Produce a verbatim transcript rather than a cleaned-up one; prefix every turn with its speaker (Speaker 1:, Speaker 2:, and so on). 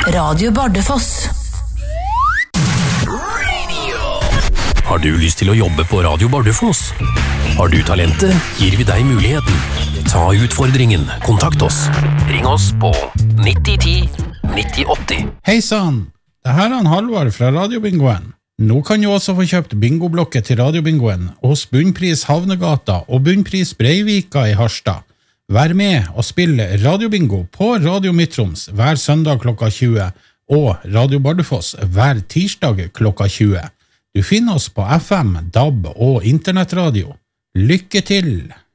Speaker 1: Radio Bardufoss.
Speaker 2: Har du lyst til å jobbe på Radio Bardufoss? Har du talentet, gir vi deg muligheten. Ta utfordringen, kontakt oss. Ring oss på nitti ti nitti åtti.
Speaker 3: Hei sann, det her er han Halvard fra Radiobingoen. Nå kan du også få kjøpt bingoblokket til Radiobingoen hos Bunnpris Havnegata og Bunnpris Breivika i Harstad. Vær med og spill Radiobingo på Radio Midtroms hver søndag klokka tjue og Radio Bardufoss hver tirsdag klokka tjue. Du finner oss på F M, D A B og internettradio. Lykke til!